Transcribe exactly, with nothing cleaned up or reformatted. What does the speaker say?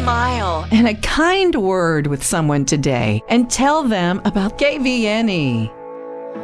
smile, and a kind word with someone today and tell them about K V N E.